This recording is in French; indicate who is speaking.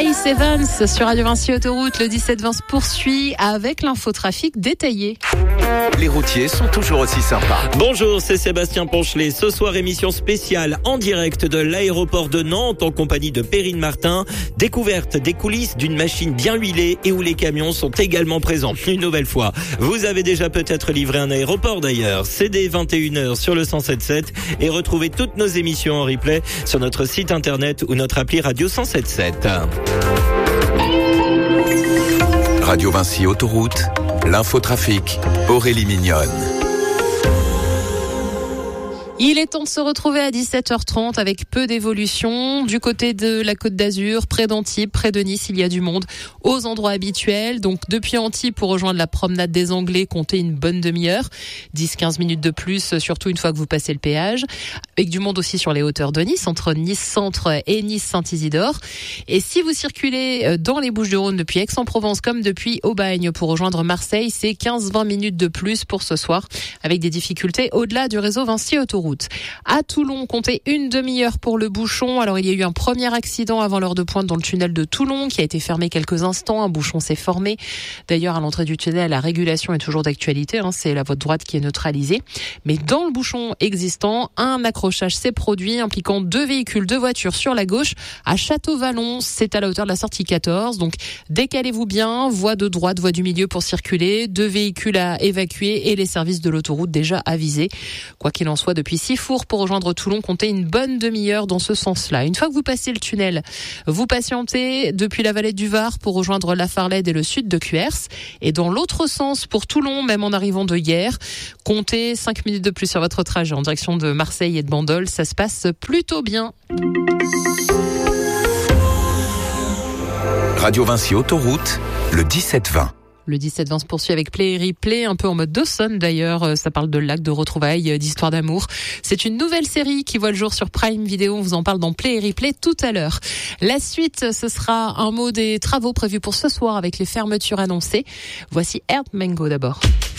Speaker 1: Chris Evans sur Radio Vinci Autoroute. Le 17-20 se poursuit avec l'infotrafic détaillé.
Speaker 2: Les routiers sont toujours aussi sympas.
Speaker 3: Bonjour, c'est Sébastien Ponchelet. Ce soir, émission spéciale en direct de l'aéroport de Nantes en compagnie de Perrine Martin. Découverte des coulisses d'une machine bien huilée et où les camions sont également présents. Une nouvelle fois, vous avez déjà peut-être livré un aéroport d'ailleurs. C'est dès 21h sur le 107.7 et retrouvez toutes nos émissions en replay sur notre site internet ou notre appli Radio 107.7.
Speaker 2: Radio Vinci Autoroute, l'infotrafic, Aurélie Mignonne.
Speaker 1: Il est temps de se retrouver à 17h30 avec peu d'évolution. Du côté de la Côte d'Azur, près d'Antibes, près de Nice, il y a du monde aux endroits habituels. Donc depuis Antibes pour rejoindre la promenade des Anglais, comptez une bonne demi-heure. 10-15 minutes de plus, surtout une fois que vous passez le péage. Avec du monde aussi sur les hauteurs de Nice, entre Nice Centre et Nice Saint-Isidore. Et si vous circulez dans les Bouches-du-Rhône depuis Aix-en-Provence comme depuis Aubagne pour rejoindre Marseille, c'est 15-20 minutes de plus pour ce soir avec des difficultés au-delà du réseau Vinci Autoroute. À Toulon, comptez une demi-heure pour le bouchon. Alors, il y a eu un premier accident avant l'heure de pointe dans le tunnel de Toulon qui a été fermé quelques instants. Un bouchon s'est formé. D'ailleurs, à l'entrée du tunnel, la régulation est toujours d'actualité. C'est la voie de droite qui est neutralisée. Mais dans le bouchon existant, un accrochage s'est produit impliquant 2 véhicules, 2 voitures sur la gauche à Château-Vallon. C'est à la hauteur de la sortie 14. Donc, décalez-vous bien. Voie de droite, voie du milieu pour circuler. 2 véhicules à évacuer et les services de l'autoroute déjà avisés. Quoi qu'il en soit, depuis Sifour pour rejoindre Toulon, comptez une bonne demi-heure dans ce sens-là. Une fois que vous passez le tunnel, vous patientez depuis la vallée du Var pour rejoindre la Farlède et le sud de Cuers. Et dans l'autre sens pour Toulon, même en arrivant de Hyères, comptez 5 minutes de plus sur votre trajet en direction de Marseille et de Bandol. Ça se passe plutôt bien.
Speaker 2: Radio Vinci Autoroute, le 17-20.
Speaker 1: Le 17-20 se poursuit avec Play et Replay, un peu en mode Dawson d'ailleurs. Ça parle de lac, de retrouvailles, d'histoire d'amour. C'est une nouvelle série qui voit le jour sur Prime Video. On vous en parle dans Play et Replay tout à l'heure. La suite, ce sera un mot des travaux prévus pour ce soir avec les fermetures annoncées. Voici Earth Mango d'abord.